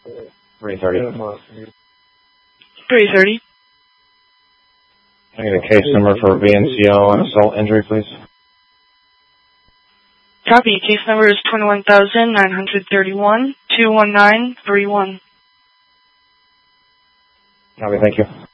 330. 330. I need a case number for VNCO and assault injury, please. Copy. Case number is 21,931 21931. Copy, thank you.